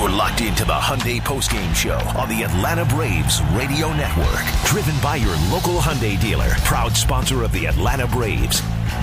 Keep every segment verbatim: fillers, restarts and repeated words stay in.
You're locked into the Hyundai postgame show on the Atlanta Braves Radio Network. Driven by your local Hyundai dealer. Proud sponsor of the Atlanta Braves.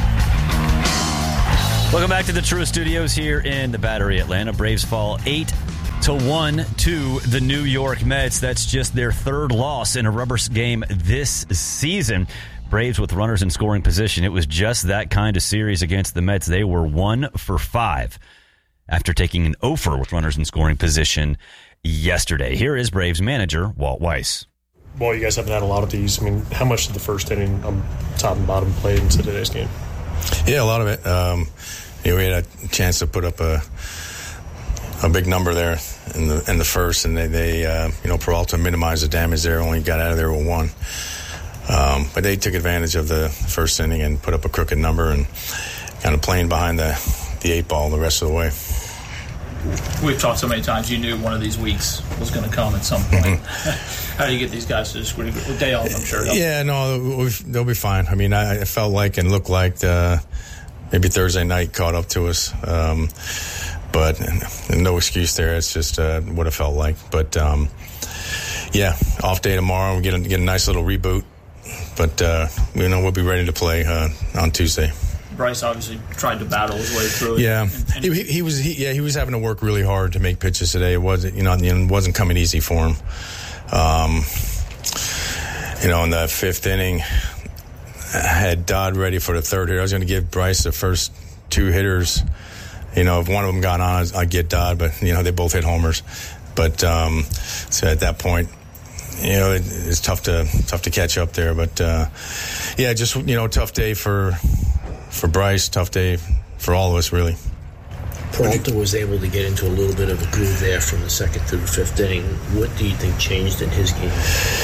Welcome back to the Truist Studios here in the Battery, Atlanta. Braves fall eight to one to the New York Mets. That's just their third loss in a rubber game this season. Braves with runners in scoring position. It was just that kind of series against the Mets. They were one for five after taking an offer with runners in scoring position yesterday. Here is Braves manager Walt Weiss. Well, you guys haven't had a lot of these. I mean, how much did the first inning on top and bottom play into today's game? Yeah, a lot of it. Um, you know, we had a chance to put up a a big number there in the in the first, and they, they uh, you know, Peralta minimized the damage there, only got out of there with one. Um, but they took advantage of the first inning and put up a crooked number and kind of playing behind the, the eight ball the rest of the way. We've talked so many times, you knew one of these weeks was going to come at some point. How do you get these guys to just a day off, I'm sure? Yeah, no, we've, they'll be fine. I mean, I, I felt like and looked like uh, maybe Thursday night caught up to us. Um, but no excuse there. It's just uh, what it felt like. But, um, yeah, off day tomorrow. We get a, get a nice little reboot. But, uh, you know, we'll be ready to play uh, on Tuesday. Bryce obviously tried to battle his way through it. Yeah, and, and he, he was. He, yeah, he was having to work really hard to make pitches today. It wasn't, you know, it wasn't coming easy for him. Um, you know, in the fifth inning, I had Dodd ready for the third hitter. I was going to give Bryce the first two hitters. You know, if one of them got on, I'd get Dodd, but you know, they both hit homers. But um, so at that point, you know, it, it's tough to tough to catch up there. But uh, yeah, just you know, tough day for. For Bryce, tough day for all of us, really. Peralta was able to get into a little bit of a groove there from the second to the fifth inning. What do you think changed in his game?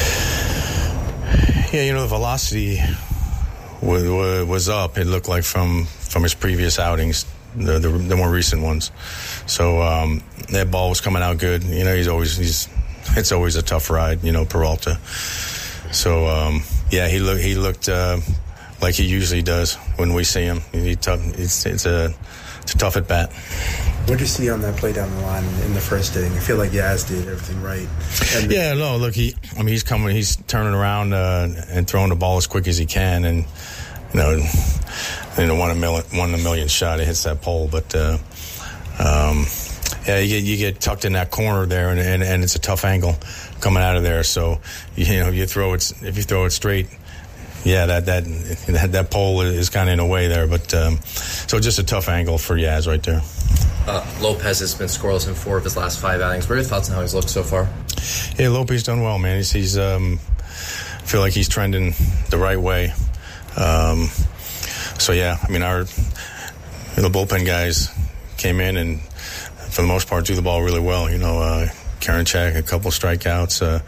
Yeah, you know, the velocity was, was up. It looked like from, from his previous outings, the, the the more recent ones. So um, that ball was coming out good. You know, he's always he's it's always a tough ride. You know, Peralta. So um, yeah, he looked he looked. Uh, like he usually does when we see him. He tough, it's, it's, a, it's a tough at bat. What did you see on that play down the line in the first inning? I feel like Yaz did everything right. And yeah, no, look, he. I mean, he's coming, he's turning around uh, and throwing the ball as quick as he can, and you know, you know, one a million, one in a million shot, it hits that pole. But uh, um, yeah, you get you get tucked in that corner there, and, and and it's a tough angle coming out of there. So you know, you throw it if you throw it straight. Yeah, that that that, that pole is kind of in a way there, but um, so just a tough angle for Yaz right there. Uh, Lopez has been scoreless in four of his last five outings. What are your thoughts on how he's looked so far? Yeah, Lopez done well, man. He's, he's um, I feel like he's trending the right way. Um, so yeah, I mean our the bullpen guys came in and for the most part threw the ball really well. You know, uh, Karinchak a couple strikeouts. Uh,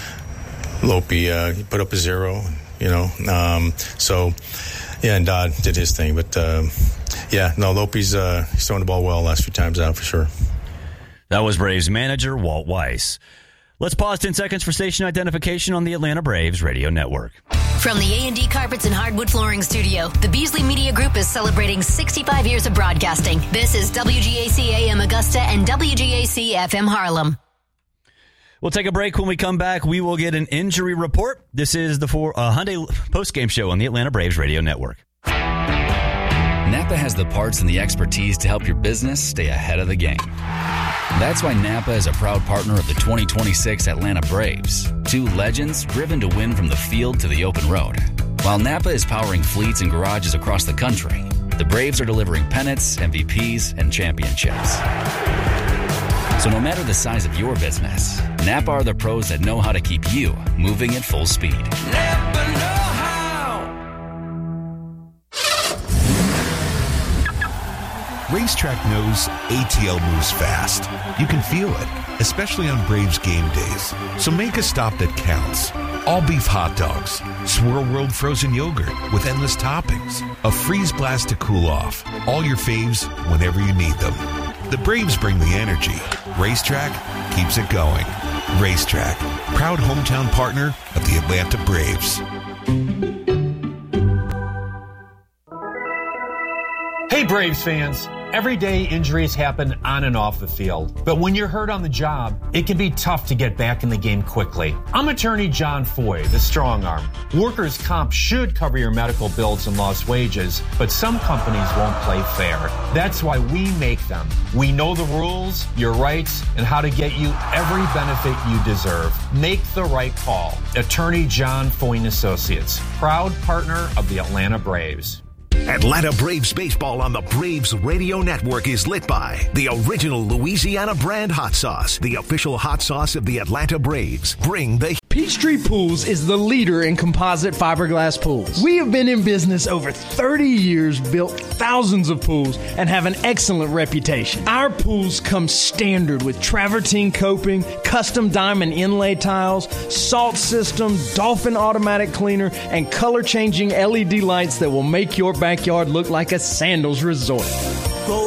Lope uh, he put up a zero. You know, um, so yeah, and Dodd did his thing, but um, yeah, no, Lopez uh, he's throwing the ball well last few times out for sure. That was Braves manager Walt Weiss. Let's pause ten seconds for station identification on the Atlanta Braves Radio Network. From the A and D Carpets and Hardwood Flooring Studio, the Beasley Media Group is celebrating sixty-five years of broadcasting. This is W G A C A M Augusta and W G A C F M Harlem. We'll take a break. When we come back, we will get an injury report. This is the for, uh, Hyundai postgame show on the Atlanta Braves Radio Network. Napa has the parts and the expertise to help your business stay ahead of the game. That's why Napa is a proud partner of the twenty twenty-six Atlanta Braves, two legends driven to win from the field to the open road. While Napa is powering fleets and garages across the country, the Braves are delivering pennants, M V Ps, and championships. So no matter the size of your business, Napa are the pros that know how to keep you moving at full speed. Napa know how. Racetrack knows A T L moves fast. You can feel it, especially on Braves game days. So make a stop that counts. All beef hot dogs, Swirl World frozen yogurt with endless toppings, a freeze blast to cool off. All your faves whenever you need them. The Braves bring the energy. Racetrack keeps it going. Racetrack, proud hometown partner of the Atlanta Braves. Hey Braves fans, Every day, injuries happen on and off the field. But when you're hurt on the job, it can be tough to get back in the game quickly. I'm attorney John Foy, the strong arm. Workers' comp should cover your medical bills and lost wages, but some companies won't play fair. That's why we make them. We know the rules, your rights, and how to get you every benefit you deserve. Make the right call. Attorney John Foy and Associates, proud partner of the Atlanta Braves. Atlanta Braves baseball on the Braves Radio Network is lit by the original Louisiana brand hot sauce, the official hot sauce of the Atlanta Braves. Bring the Peachtree Pools is the leader in composite fiberglass pools. We have been in business over thirty years, built thousands of pools, and have an excellent reputation. Our pools come standard with travertine coping, custom diamond inlay tiles, salt system, Dolphin automatic cleaner, and color-changing L E D lights that will make your backyard look like a sandals resort.